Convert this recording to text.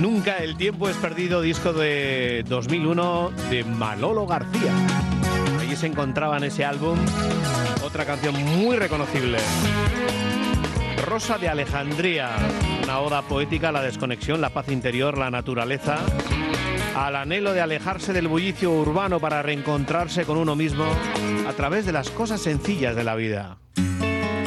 Nunca el tiempo es perdido, disco de 2001 de Manolo García. Allí se encontraba en ese álbum otra canción muy reconocible, Rosa de Alejandría, una oda poética a la desconexión, la paz interior, la naturaleza, al anhelo de alejarse del bullicio urbano para reencontrarse con uno mismo a través de las cosas sencillas de la vida.